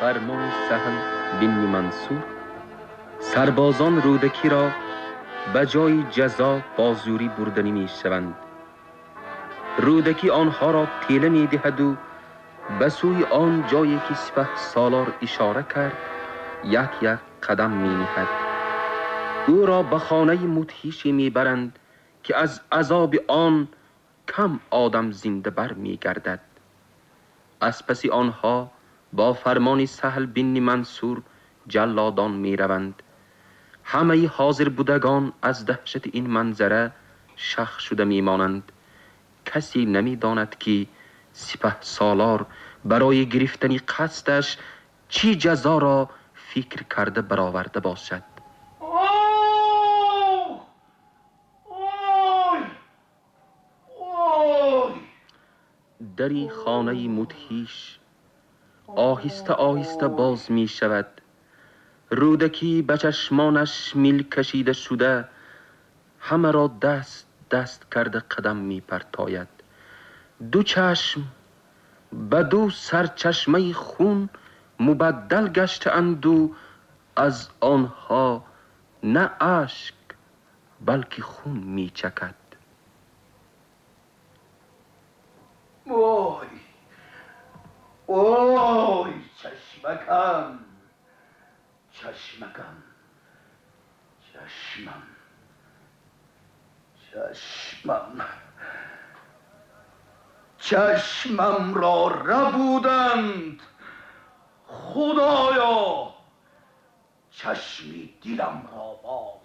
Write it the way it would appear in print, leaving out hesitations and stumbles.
فرمان سهل بن منصور سربازان رودکی را به جای جزا با زوری بردنی می شوند. رودکی آنها را تیله می دهد و به سوی آن جایی که سپه سالار اشاره کرد یک یک قدم می نهد. او را به خانه مدهیشی می برند که از عذاب آن کم آدم زنده بر می گردد. از پس آنها با فرمان سهل بن منصور جلادان می روند. همه حاضر بودگان از دهشت این منظره شخ شده می مانند. کسی نمی داند که سپه سالار برای گرفتن قصدش چی جزا را فکر کرده برآورده باشد. دری خانه مدهیش آهسته آهسته باز می شود. رودکی به چشمانش میل کشیده شده همه را دست دست کرده قدم می پرتاید. دو چشم به دو سرچشمه خون مبدل گشته اند و از آنها نه اشک بلکه خون می چکد. وای وای چشمکم چشمکم چشمم چشمم چشمم را ربودند خدایا چشمی دلم را باز